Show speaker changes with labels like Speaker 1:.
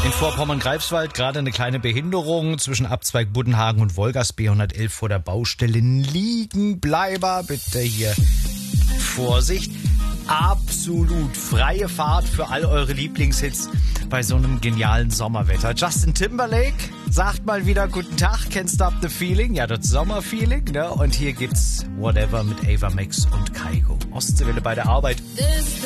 Speaker 1: In Vorpommern-Greifswald gerade eine kleine Behinderung zwischen Abzweig Buddenhagen und Wolgast B111 vor der Baustelle. Liegenbleiber, bitte hier Vorsicht. Absolut freie Fahrt für all eure Lieblingshits bei so einem genialen Sommerwetter. Justin Timberlake sagt mal wieder guten Tag, can't stop the feeling. Ja, das Sommerfeeling, ne? Und hier gibt's Whatever mit Ava Max und Kygo. Ostseewelle bei der Arbeit.